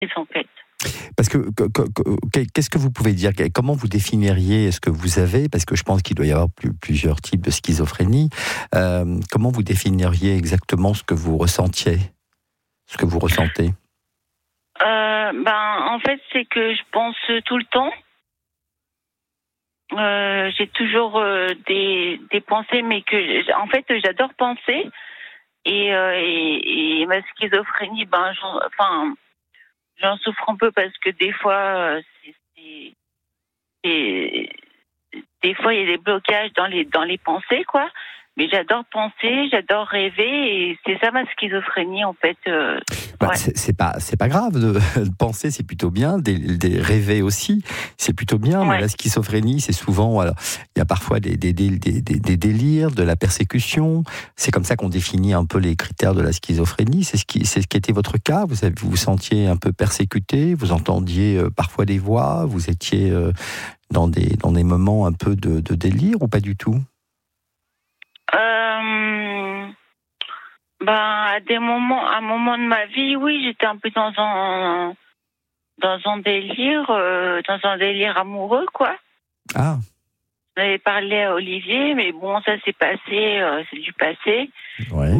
en fait. Parce que qu'est-ce que vous pouvez dire? Comment vous définiriez ce que vous avez? Parce que je pense qu'il doit y avoir plusieurs types de schizophrénie. Comment vous définiriez exactement ce que vous ressentiez, ce que vous ressentez? En fait, c'est que je pense tout le temps. J'ai toujours des pensées, mais en fait, j'adore penser. Et ma schizophrénie, j'en souffre un peu parce que des fois, des fois, il y a des blocages dans les pensées, quoi. Mais j'adore penser, j'adore rêver, et c'est ça ma schizophrénie, en fait. Ouais. C'est pas grave de penser, c'est plutôt bien. Des rêver aussi, c'est plutôt bien. Mais la schizophrénie, c'est souvent, alors, il y a parfois des délires, de la persécution. C'est comme ça qu'on définit un peu les critères de la schizophrénie. C'est ce qui était votre cas. Vous vous sentiez un peu persécuté. Vous entendiez parfois des voix. Vous étiez dans des moments un peu de délire, ou pas du tout? À un moment de ma vie, oui, j'étais un peu dans un délire amoureux, quoi. Ah. J'avais parlé à Olivier, mais bon, ça s'est passé, c'est du passé. Ouais.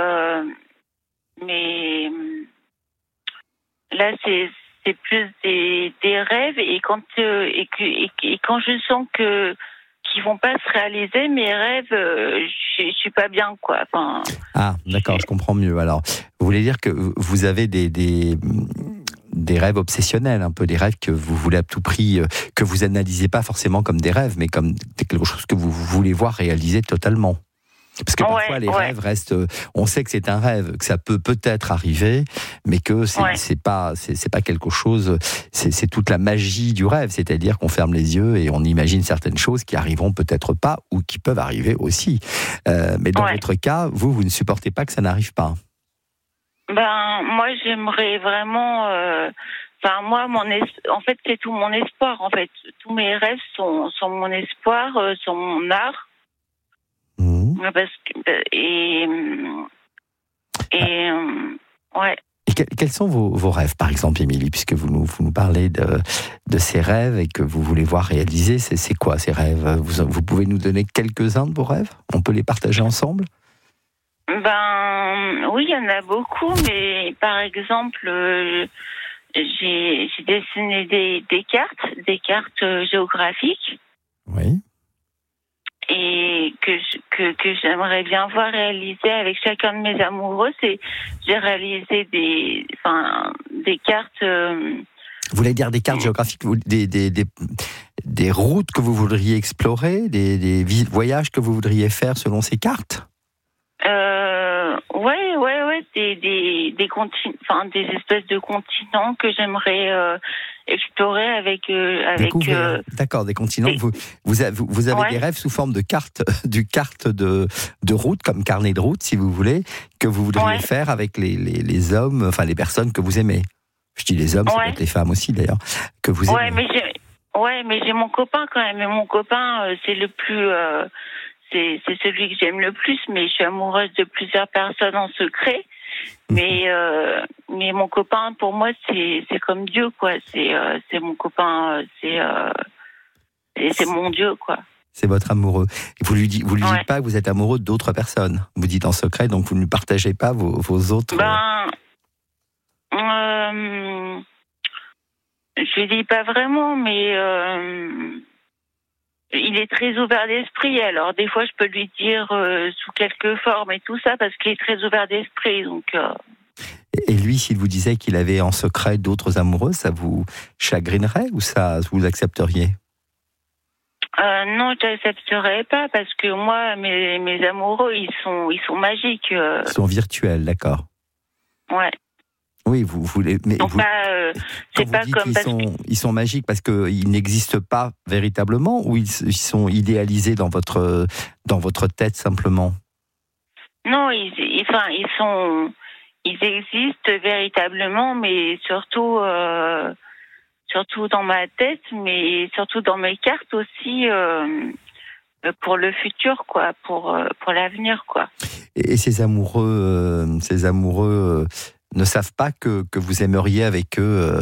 Mais là, c'est plus des rêves, et quand je sens qu'ils vont pas se réaliser, mes rêves, je suis pas bien, quoi. Enfin, ah, d'accord, je comprends mieux. Alors, vous voulez dire que vous avez des rêves obsessionnels, un peu des rêves que vous voulez à tout prix, que vous analysez pas forcément comme des rêves, mais comme quelque chose que vous voulez voir réaliser totalement. Parce que parfois les rêves restent. On sait que c'est un rêve, que ça peut-être arriver, mais que c'est pas quelque chose. C'est toute la magie du rêve, c'est-à-dire qu'on ferme les yeux et on imagine certaines choses qui arriveront peut-être pas, ou qui peuvent arriver aussi. Mais dans votre cas, vous ne supportez pas que ça n'arrive pas. Moi, j'aimerais vraiment. Moi, en fait, c'est tout mon espoir. En fait, tous mes rêves sont mon espoir, sont mon art. Parce que, ouais. Et quels sont vos rêves, par exemple, Émilie, puisque vous nous parlez de ces rêves et que vous voulez voir réaliser, c'est quoi ces rêves? Vous pouvez nous donner quelques-uns de vos rêves? On peut les partager ensemble? Oui, il y en a beaucoup, mais par exemple, j'ai dessiné des cartes géographiques. Oui. Et que j'aimerais bien voir réaliser avec chacun de mes amoureux. J'ai réalisé des cartes. Vous voulez dire des cartes géographiques, des routes que vous voudriez explorer, des voyages que vous voudriez faire selon ces cartes? Ouais, des continents, des espèces de continents que j'aimerais explorer avec. D'accord, des continents. Vous avez des rêves sous forme de cartes, de route, comme carnet de route, si vous voulez, que vous voudriez faire avec les hommes, enfin les personnes que vous aimez. Je dis les hommes, ça peut être les femmes aussi d'ailleurs, que vous aimez. Mais j'ai mon copain quand même. Et mon copain, c'est le plus. C'est celui que j'aime le plus, mais je suis amoureuse de plusieurs personnes en secret. Mais mon copain, pour moi, c'est comme Dieu, quoi. C'est mon copain, c'est mon Dieu, quoi. C'est votre amoureux. Et vous lui dites pas que vous êtes amoureux d'autres personnes. Vous dites en secret, donc vous ne partagez pas vos autres. Je lui dis pas vraiment, mais. Il est très ouvert d'esprit, alors des fois je peux lui dire sous quelques formes et tout ça, parce qu'il est très ouvert d'esprit. Donc, Et lui, s'il vous disait qu'il avait en secret d'autres amoureuses, ça vous chagrinerait ou ça vous accepteriez? Non, je n'accepterais pas, parce que moi, mes amoureux, ils sont magiques. Ils sont virtuels, d'accord. Ouais. Oui, vous voulez. Mais c'est pas comme ils sont magiques parce qu'ils n'existent pas véritablement, ou ils sont idéalisés dans votre tête simplement? Non, ils existent véritablement, mais surtout dans ma tête, mais surtout dans mes cartes aussi, pour le futur, quoi, pour l'avenir, quoi. Et ces amoureux ne savent pas que vous aimeriez avec eux